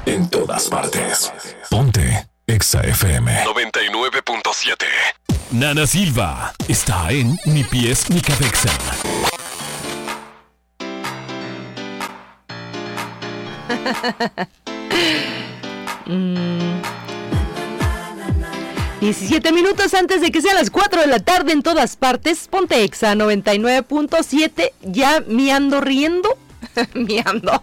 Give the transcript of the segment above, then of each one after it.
en todas partes. Ponte Exa FM 99.7. Nana Silva está en Ni Pies Ni Cabeza. 17 minutos antes de que sean las 4 de la tarde en todas partes. Ponte Exa 99.7. Ya me ando riendo. Me ando.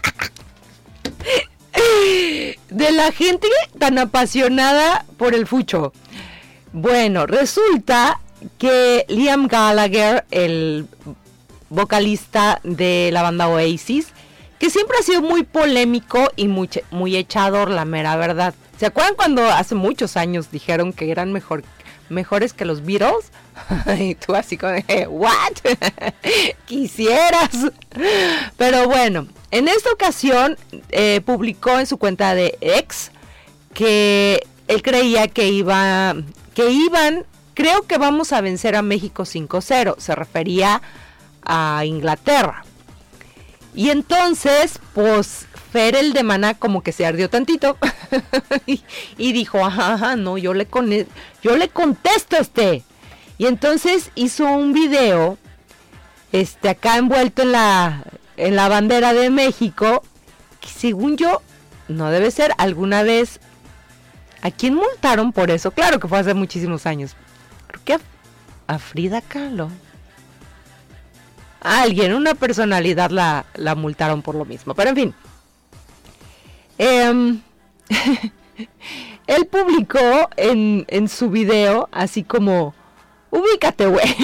De la gente tan apasionada por el fucho. Bueno, resulta que Liam Gallagher, el vocalista de la banda Oasis, que siempre ha sido muy polémico y muy echador, la mera verdad. ¿Se acuerdan cuando hace muchos años dijeron que eran mejores que los Beatles? Y tú así como de, ¿what? Quisieras. Pero bueno, en esta ocasión publicó en su cuenta de X que él creía que iban, creo que vamos a vencer a México 5-0. Se refería a Inglaterra. Y entonces, pues, Fer el de Maná como que se ardió tantito y dijo, ajá, no, yo le contesto Y entonces hizo un video, acá envuelto en la bandera de México, que según yo, no debe ser, alguna vez, ¿a quién multaron por eso? Claro que fue hace muchísimos años. Creo que a Frida Kahlo. A alguien, una personalidad la multaron por lo mismo. Pero en fin. Él publicó en su video, así como, ubícate, güey.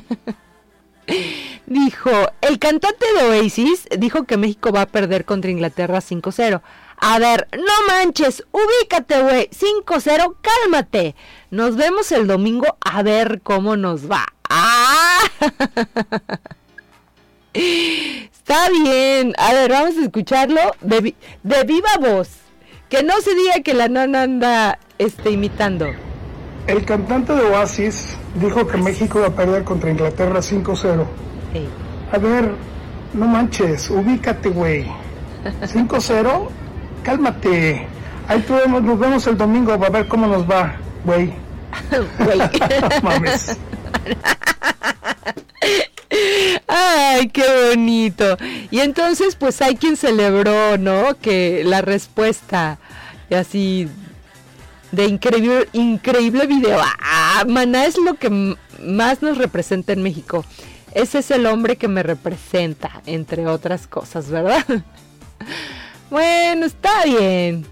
Dijo, el cantante de Oasis dijo que México va a perder contra Inglaterra 5-0. A ver, no manches, ubícate, güey, 5-0, cálmate. Nos vemos el domingo a ver cómo nos va. ¡Ah! Está bien. A ver, vamos a escucharlo de viva voz. Que no se diga que la nana anda imitando. El cantante de Oasis dijo que México va a perder contra Inglaterra 5-0. Sí. A ver, no manches, ubícate, güey. 5-0, cálmate. Ahí nos vemos el domingo, va a ver cómo nos va, güey. Güey. Mames. Ay, qué bonito. Y entonces pues hay quien celebró, ¿no? Que la respuesta así de increíble video. Maná es lo que más nos representa en México. Ese es el hombre que me representa, entre otras cosas, ¿verdad? Bueno, está bien.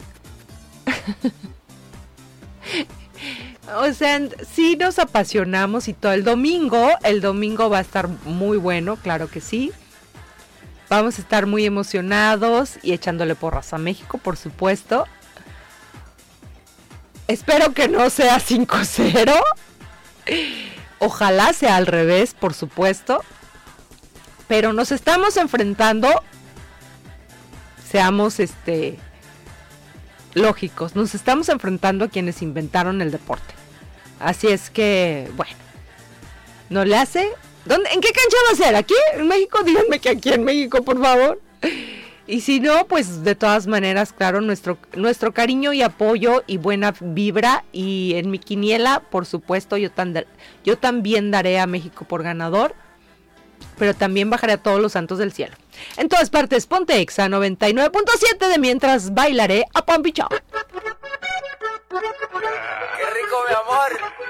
O sea, sí nos apasionamos y todo. El domingo va a estar muy bueno, claro que sí. Vamos a estar muy emocionados y echándole porras a México, por supuesto. Espero que no sea 5-0. Ojalá sea al revés, por supuesto. Pero nos estamos enfrentando, seamos lógicos, nos estamos enfrentando a quienes inventaron el deporte. Así es que, bueno, ¿no le hace? ¿En qué cancha va a ser? ¿Aquí en México? Díganme que aquí en México, por favor. Y si no, pues de todas maneras, claro, nuestro cariño y apoyo y buena vibra. Y en mi quiniela, por supuesto, yo también daré a México por ganador. Pero también bajaré a todos los santos del cielo. En todas partes, ponte Exa 99.7 de mientras bailaré a Pampichao. ¡Qué rico, mi amor!